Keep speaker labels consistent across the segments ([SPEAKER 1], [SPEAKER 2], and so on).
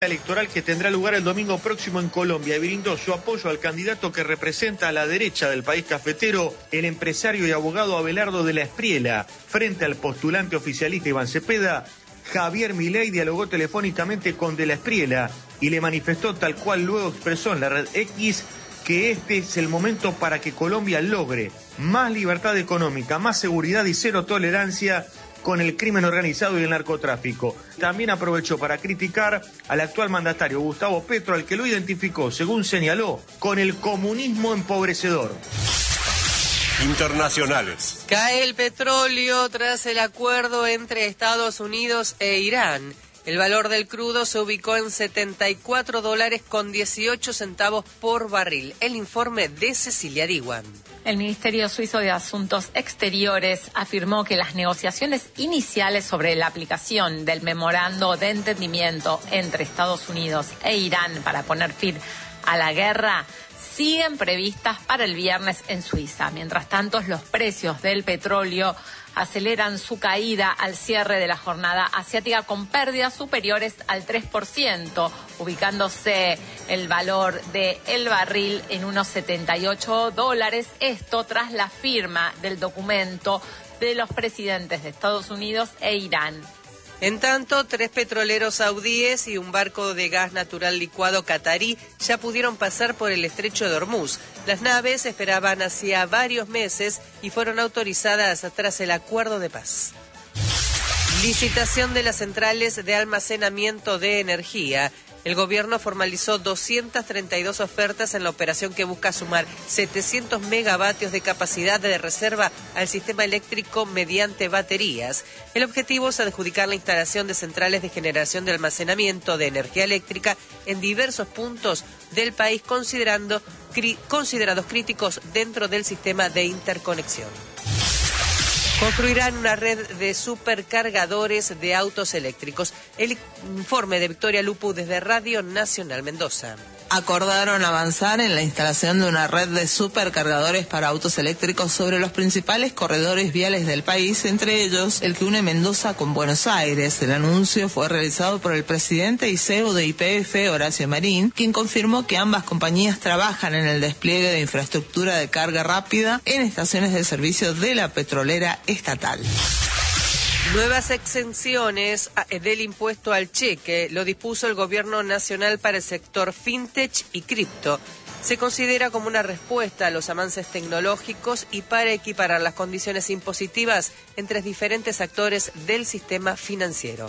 [SPEAKER 1] electoral que tendrá lugar el domingo próximo en Colombia y brindó su apoyo al candidato que representa a la derecha del país cafetero, el empresario y abogado Abelardo de la Espriella. Frente al postulante oficialista Iván Cepeda, Javier Milei dialogó telefónicamente con de la Espriella y le manifestó, tal cual luego expresó en la red X, que este es el momento para que Colombia logre más libertad económica, más seguridad y cero tolerancia con el crimen organizado y el narcotráfico. También aprovechó para criticar al actual mandatario Gustavo Petro, al que lo identificó, según señaló, con el comunismo empobrecedor.
[SPEAKER 2] Internacionales.
[SPEAKER 3] Cae el petróleo tras el acuerdo entre Estados Unidos e Irán. El valor del crudo se ubicó en $74.18 por barril. El informe de Cecilia Diwan.
[SPEAKER 4] El Ministerio Suizo de Asuntos Exteriores afirmó que las negociaciones iniciales sobre la aplicación del memorando de entendimiento entre Estados Unidos e Irán para poner fin a la guerra siguen previstas para el viernes en Suiza. Mientras tanto, los precios del petróleo aceleran su caída al cierre de la jornada asiática con pérdidas superiores al 3%, ubicándose el valor del barril en unos $78. Esto tras la firma del documento de los presidentes de Estados Unidos e Irán.
[SPEAKER 3] En tanto, 3 petroleros saudíes y un barco de gas natural licuado catarí ya pudieron pasar por el estrecho de Hormuz. Las naves esperaban hacía varios meses y fueron autorizadas tras el acuerdo de paz. Licitación de las centrales de almacenamiento de energía. El gobierno formalizó 232 ofertas en la operación que busca sumar 700 megavatios de capacidad de reserva al sistema eléctrico mediante baterías. El objetivo es adjudicar la instalación de centrales de generación de almacenamiento de energía eléctrica en diversos puntos del país, considerados críticos dentro del sistema de interconexión. Construirán una red de supercargadores de autos eléctricos. El informe de Victoria Lupu desde Radio Nacional Mendoza.
[SPEAKER 5] Acordaron avanzar en la instalación de una red de supercargadores para autos eléctricos sobre los principales corredores viales del país, entre ellos el que une Mendoza con Buenos Aires. El anuncio fue realizado por el presidente y CEO de YPF, Horacio Marín, quien confirmó que ambas compañías trabajan en el despliegue de infraestructura de carga rápida en estaciones de servicio de la petrolera estatal.
[SPEAKER 3] Nuevas exenciones del impuesto al cheque lo dispuso el Gobierno Nacional para el sector fintech y cripto. Se considera como una respuesta a los avances tecnológicos y para equiparar las condiciones impositivas entre diferentes actores del sistema financiero.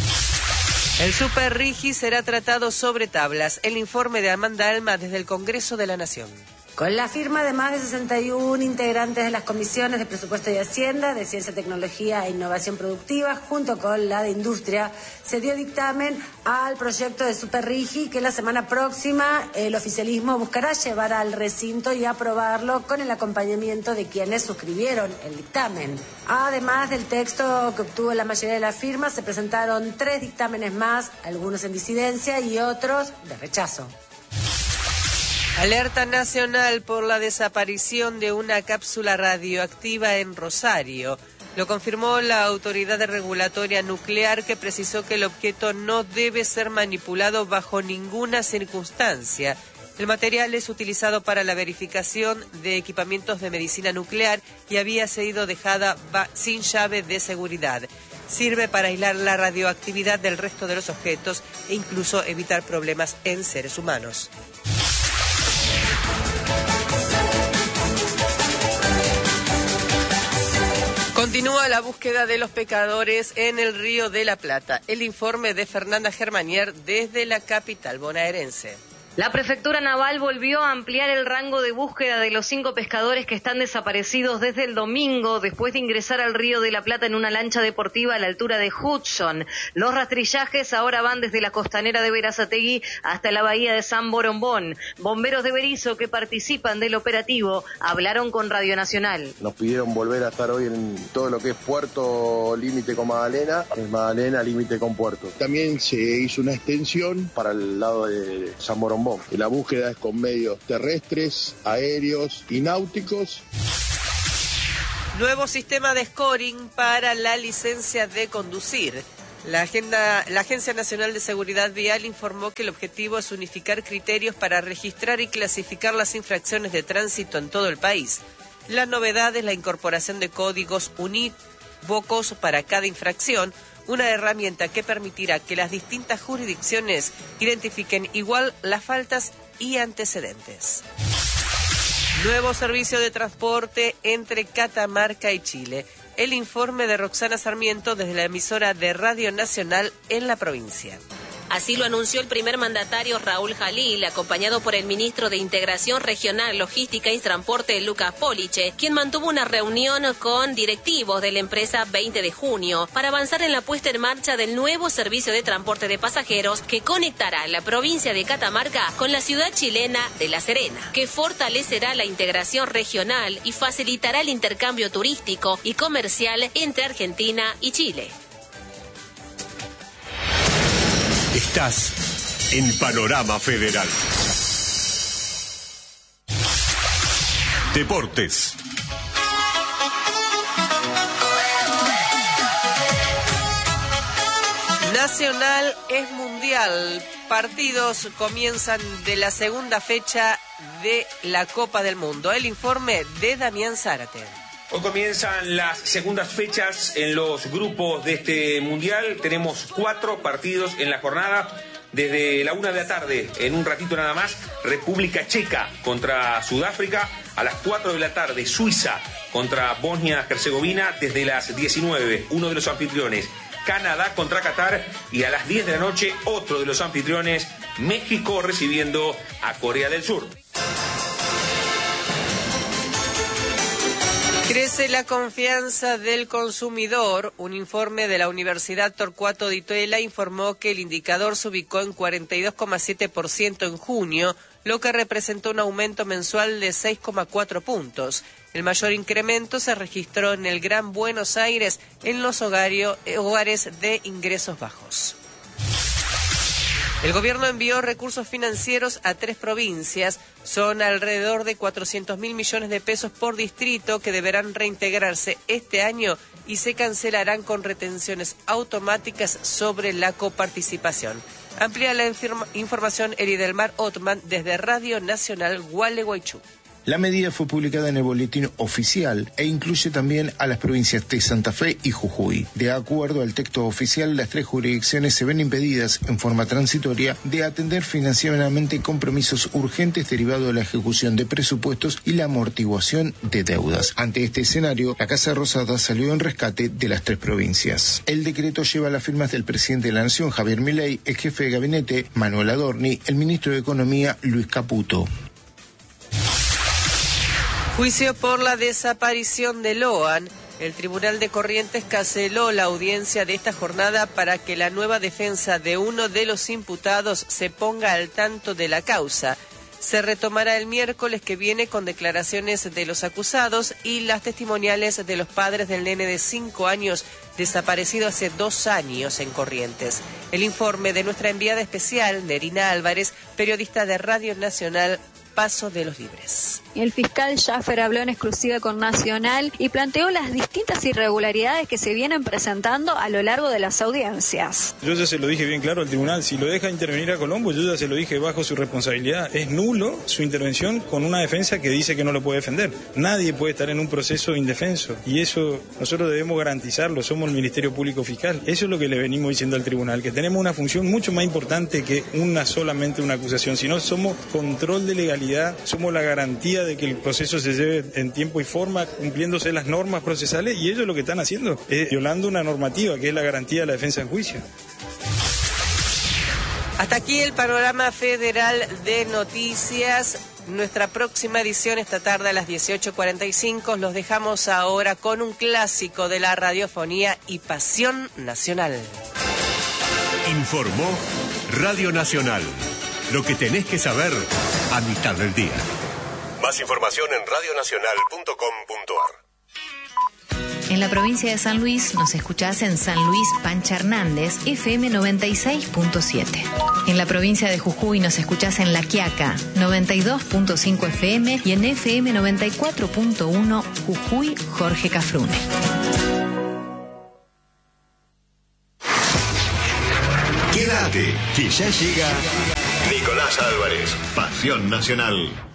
[SPEAKER 3] El Super Rigi será tratado sobre tablas. El informe de Amanda Alma desde el Congreso de la Nación.
[SPEAKER 6] Con la firma de más de 61 integrantes de las comisiones de Presupuesto y Hacienda, de Ciencia, Tecnología e Innovación Productiva, junto con la de Industria, se dio dictamen al proyecto de Super Rigi que la semana próxima el oficialismo buscará llevar al recinto y aprobarlo con el acompañamiento de quienes suscribieron el dictamen. Además del texto que obtuvo la mayoría de las firmas, se presentaron 3 dictámenes más, algunos en disidencia y otros de rechazo.
[SPEAKER 3] Alerta nacional por la desaparición de una cápsula radioactiva en Rosario. Lo confirmó la Autoridad Regulatoria Nuclear, que precisó que el objeto no debe ser manipulado bajo ninguna circunstancia. El material es utilizado para la verificación de equipamientos de medicina nuclear y había sido dejada sin llave de seguridad. Sirve para aislar la radioactividad del resto de los objetos e incluso evitar problemas en seres humanos. Continúa la búsqueda de los pescadores en el Río de la Plata. El informe de Fernanda Germanier desde la capital bonaerense.
[SPEAKER 7] La Prefectura Naval volvió a ampliar el rango de búsqueda de los 5 pescadores que están desaparecidos desde el domingo, después de ingresar al Río de la Plata en una lancha deportiva a la altura de Hudson. Los rastrillajes ahora van desde la costanera de Berazategui hasta la bahía de San Borombón. Bomberos de Berizo que participan del operativo hablaron con Radio Nacional.
[SPEAKER 8] Nos pidieron volver a estar hoy en todo lo que es puerto límite con Magdalena, Magdalena límite con puerto. También se hizo una extensión para el lado de San Borombón. La búsqueda es con medios terrestres, aéreos y náuticos.
[SPEAKER 3] Nuevo sistema de scoring para la licencia de conducir. La Agencia Nacional de Seguridad Vial informó que el objetivo es unificar criterios para registrar y clasificar las infracciones de tránsito en todo el país. La novedad es la incorporación de códigos unívocos para cada infracción, una herramienta que permitirá que las distintas jurisdicciones identifiquen igual las faltas y antecedentes. Nuevo servicio de transporte entre Catamarca y Chile. El informe de Roxana Sarmiento desde la emisora de Radio Nacional en la provincia.
[SPEAKER 2] Así lo anunció el primer mandatario Raúl Jalil, acompañado por el ministro de Integración Regional, Logística y Transporte, Lucas Poliche, quien mantuvo una reunión con directivos de la empresa 20 de junio para avanzar en la puesta en marcha del nuevo servicio de transporte de pasajeros que conectará la provincia de Catamarca con la ciudad chilena de La Serena, que fortalecerá la integración regional y facilitará el intercambio turístico y comercial entre Argentina y Chile.
[SPEAKER 9] Estás en Panorama Federal. Deportes.
[SPEAKER 3] Nacional es mundial. Partidos comienzan de la segunda fecha de la Copa del Mundo. El informe de Damián Zárate.
[SPEAKER 10] Hoy comienzan las segundas fechas en los grupos de este mundial. Tenemos 4 partidos en la jornada. Desde la 1 de la tarde, en un ratito nada más, República Checa contra Sudáfrica. A las 4 de la tarde, Suiza contra Bosnia-Herzegovina. Desde las 19, uno de los anfitriones, Canadá contra Qatar. Y a las 10 de la noche, otro de los anfitriones, México recibiendo a Corea del Sur.
[SPEAKER 3] Crece la confianza del consumidor. Un informe de la Universidad Torcuato Di Tella informó que el indicador se ubicó en 42,7% en junio, lo que representó un aumento mensual de 6,4 puntos. El mayor incremento se registró en el Gran Buenos Aires, en los hogares de ingresos bajos. El gobierno envió recursos financieros a 3 provincias. Son alrededor de 400.000 millones de pesos por distrito que deberán reintegrarse este año y se cancelarán con retenciones automáticas sobre la coparticipación. Amplía la información Eridelmar Otman desde Radio Nacional Gualeguaychú.
[SPEAKER 11] La medida fue publicada en el boletín oficial e incluye también a las provincias de Santa Fe y Jujuy. De acuerdo al texto oficial, las 3 jurisdicciones se ven impedidas en forma transitoria de atender financieramente compromisos urgentes derivados de la ejecución de presupuestos y la amortiguación de deudas. Ante este escenario, la Casa Rosada salió en rescate de las 3 provincias. El decreto lleva las firmas del presidente de la Nación, Javier Milei, el jefe de gabinete, Manuel Adorni, el ministro de Economía, Luis Caputo.
[SPEAKER 3] Juicio por la desaparición de Loan. El Tribunal de Corrientes canceló la audiencia de esta jornada para que la nueva defensa de uno de los imputados se ponga al tanto de la causa. Se retomará el miércoles que viene con declaraciones de los acusados y las testimoniales de los padres del nene de 5 años desaparecido hace 2 años en Corrientes. El informe de nuestra enviada especial, Nerina Álvarez, periodista de Radio Nacional, Paso de los Libres.
[SPEAKER 12] El fiscal Schaffer habló en exclusiva con Nacional y planteó las distintas irregularidades que se vienen presentando a lo largo de las audiencias.
[SPEAKER 13] Yo ya se lo dije bien claro al tribunal, si lo deja intervenir a Colombo, yo ya se lo dije bajo su responsabilidad. Es nulo su intervención con una defensa que dice que no lo puede defender. Nadie puede estar en un proceso indefenso y eso nosotros debemos garantizarlo, somos el Ministerio Público Fiscal. Eso es lo que le venimos diciendo al tribunal, que tenemos una función mucho más importante que solamente una acusación, sino somos control de legalidad, somos la garantía de que el proceso se lleve en tiempo y forma, cumpliéndose las normas procesales, y ellos lo que están haciendo es violando una normativa que es la garantía de la defensa en juicio.
[SPEAKER 3] Hasta aquí el panorama federal de noticias. Nuestra próxima edición esta tarde a las 18:45. Los dejamos ahora con un clásico de la radiofonía y pasión nacional.
[SPEAKER 9] Informó Radio Nacional. Lo que tenés que saber a mitad del día. Más información en radionacional.com.ar.
[SPEAKER 14] En la provincia de San Luis nos escuchás en San Luis Pancha Hernández, FM 96.7. En la provincia de Jujuy nos escuchás en La Quiaca, 92.5 FM y en FM 94.1 Jujuy Jorge Cafrune.
[SPEAKER 9] que ya llega Nicolás Álvarez, Pasión Nacional.